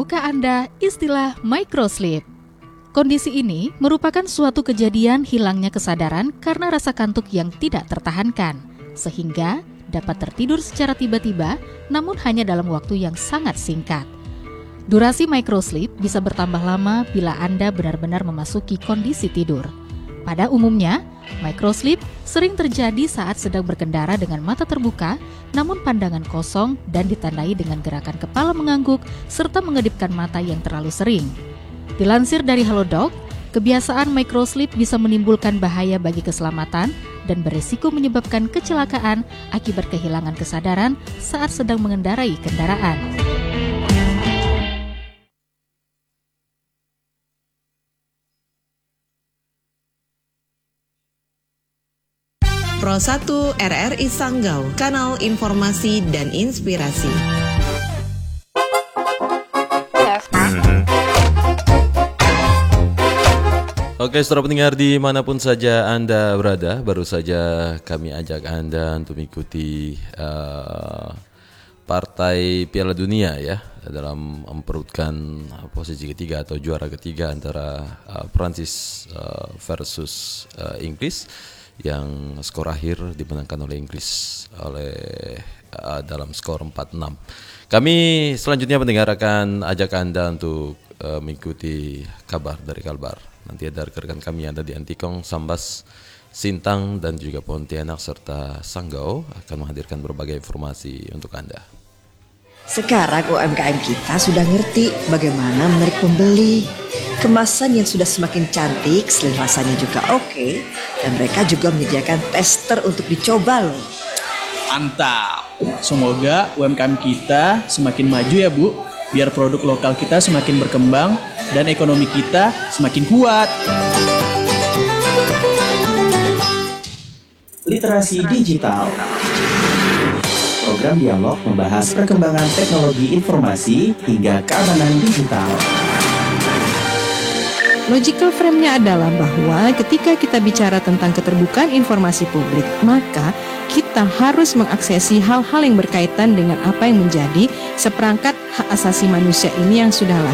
Tahukah Anda istilah microsleep? Kondisi ini merupakan suatu kejadian hilangnya kesadaran karena rasa kantuk yang tidak tertahankan, sehingga dapat tertidur secara tiba-tiba namun hanya dalam waktu yang sangat singkat. Durasi microsleep bisa bertambah lama bila Anda benar-benar memasuki kondisi tidur. Pada umumnya, microsleep sering terjadi saat sedang berkendara dengan mata terbuka, namun pandangan kosong dan ditandai dengan gerakan kepala mengangguk serta mengedipkan mata yang terlalu sering. Dilansir dari Halodoc, kebiasaan microsleep bisa menimbulkan bahaya bagi keselamatan dan berisiko menyebabkan kecelakaan akibat kehilangan kesadaran saat sedang mengendarai kendaraan. Pro 1 RRI Sanggau, kanal informasi dan inspirasi. Oke, saudara pendengar dimanapun saja Anda berada, baru saja kami ajak Anda untuk mengikuti partai Piala Dunia ya, dalam memperutkan posisi ketiga atau juara ketiga antara Prancis versus Inggris, yang skor akhir dimenangkan oleh Inggris dalam skor 4-6. Kami selanjutnya pendengar akan ajak Anda untuk mengikuti kabar dari Kalbar. Nanti ada rekan kami yang ada di Antikong, Sambas, Sintang dan juga Pontianak serta Sanggau akan menghadirkan berbagai informasi untuk Anda. Sekarang UMKM kita sudah ngerti bagaimana menarik pembeli. Kemasan yang sudah semakin cantik, selain rasanya juga oke, dan mereka juga menyediakan tester untuk dicoba loh. Mantap. Semoga UMKM kita semakin maju ya Bu, biar produk lokal kita semakin berkembang dan ekonomi kita semakin kuat. Literasi digital. Program dialog membahas perkembangan teknologi informasi hingga keamanan digital. Logical frame-nya adalah bahwa ketika kita bicara tentang keterbukaan informasi publik, maka kita harus mengaksesi hal-hal yang berkaitan dengan apa yang menjadi seperangkat hak asasi manusia ini yang sudah